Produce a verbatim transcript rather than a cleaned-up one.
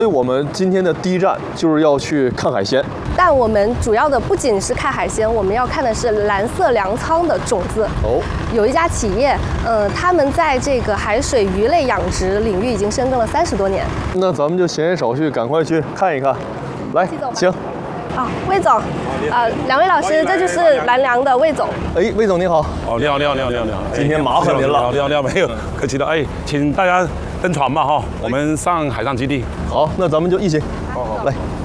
所以我们今天的第一站就是要去看海鲜。 但我们主要的不仅是看海鲜，我们要看的是蓝色粮仓的种子。 哦， 有一家企业，呃，他们在这个海水鱼类养殖领域已经深耕了三十多年。 那咱们就闲言少叙，赶快去看一看。来，请。 啊，魏总，呃，两位老师，这就是蓝粮的魏总。 哎，魏总您好。 哦，你好，你好，你好，你好，你好。 今天麻烦您了。 你好，你好，没有客气的。哎，请大家登船吧，哈，我们上海上基地。 好，那咱们就一起。 好好， 来。